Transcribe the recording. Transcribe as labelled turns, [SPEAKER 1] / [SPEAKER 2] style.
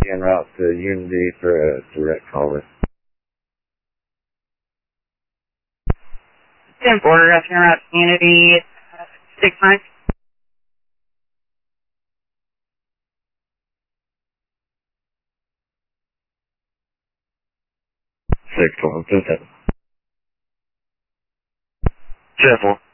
[SPEAKER 1] en route to Unity for a direct caller.
[SPEAKER 2] 10 border, en route to Unity, 6-9.
[SPEAKER 1] 6-1, 2-7.
[SPEAKER 3] 10-4.